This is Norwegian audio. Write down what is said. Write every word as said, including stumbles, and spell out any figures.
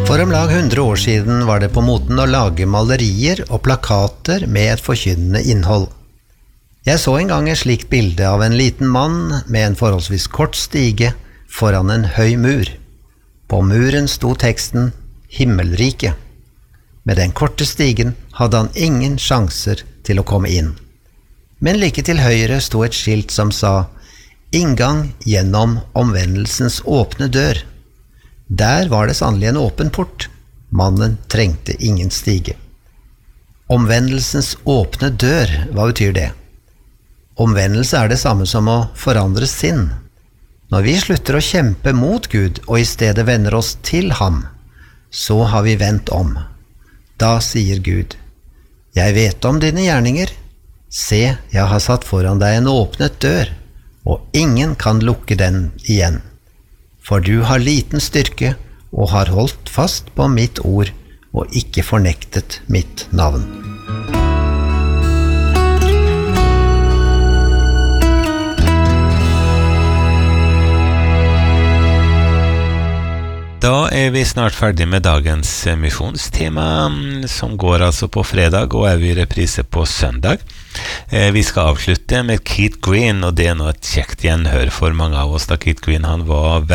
For om lag hundre år siden var det på moten å lage malerier og plakater med et forkynnende innhold. Jeg så en gang et slikt bilde av en liten mann med en forholdsvis kort stige foran en høy mur. På muren sto teksten «Himmelrike». Med den korte stigen hadde han ingen sjanser til å komme inn. Men like til høyre sto et skilt som sa «Inngang gjennom omvendelsens åpne dør». Der var det sannelig en åpen port. Mannen trengte ingen stige. Omvendelsens åpne dør, hva betyr det? Omvendelse er det samme som å forandre sinn. Når vi slutter å kjempe mot Gud og i stedet vender oss til ham, så har vi vendt om. Da sier Gud, «Jeg vet om dine gjerninger. Se, jeg har satt foran deg en åpnet dør, og ingen kan lukke den igjen. For du har liten styrke og har holdt fast på mitt ord og ikke fornektet mitt navn». Da er vi snart ferdig med dagens misjonstema, som går altså på fredag, og er vi i reprise på søndag. Vi skal avslutte med Keith Green, og det er nå et kjekt gjenhør for mange av oss, da Keith Green han var